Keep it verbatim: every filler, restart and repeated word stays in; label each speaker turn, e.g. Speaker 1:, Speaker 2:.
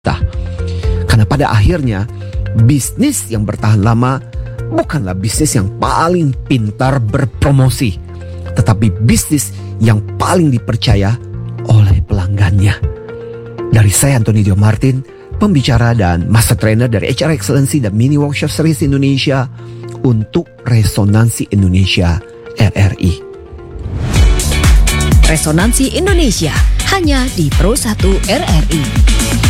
Speaker 1: Karena pada akhirnya bisnis yang bertahan lama bukanlah bisnis yang paling pintar berpromosi, tetapi bisnis yang paling dipercaya oleh pelanggannya. Dari saya Anthony Dio Martin, pembicara dan master trainer dari H R Excellency dan Mini Workshop Series Indonesia untuk Resonansi Indonesia R R I.
Speaker 2: Resonansi Indonesia hanya di Pro satu R R I.